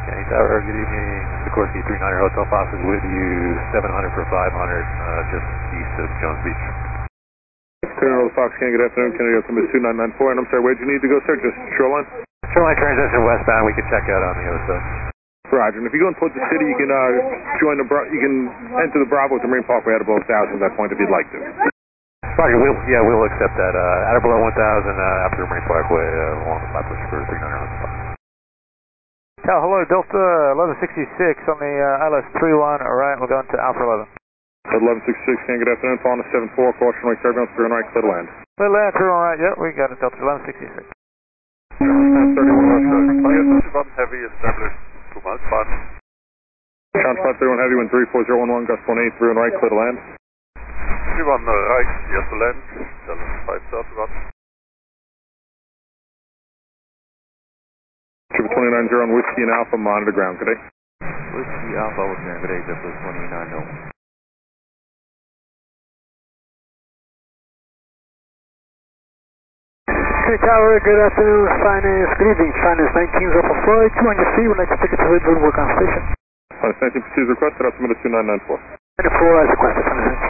Kenny Tower, good evening. Sikorsky 39er Hotel Fox is with you, 700 for 500, just east of Jones Beach. 39er Fox, good afternoon. Kennedy Altimeter 2994, and I'm sorry, where'd you need to go, sir? Just shoreline? Shoreline transition westbound, we can check out on the other side. Roger, and if you're going towards the city, you can you can enter the Bravo at the Marine Parkway at below 1,000 at that point if you'd like to. Roger, we'll accept that. At or below 1,000 after Marine Parkway along the Flatbush for 39er Hotel Fox. Cal, hello, Delta 1166 on the ILS-31, alright, we're going to Alpha 11. 1166, good afternoon, following the 74, cautionary turbulence, through and right, clear to land. Clear to land, through and right, yeah, we got it, Delta 1166. 31 Flight heavy established 2 miles, pardon. Chance Flight 31 heavy, wind 34011, gust 18, through and right, clear to land. 31 right, yes to land, Delta 5 southbound. Triple 290 on Whiskey and Alpha, monitor ground, good day. Whiskey Alpha, what's your name? Good day, Delta 2901. Okay, Tower, good afternoon, good evening, Sinus 19's up on flight, 2 on your feet, would like to take it to Ridgewood, work on station. Sinus 19 proceeds requested, altimeter 2994. 94 as requested, Sinus 19.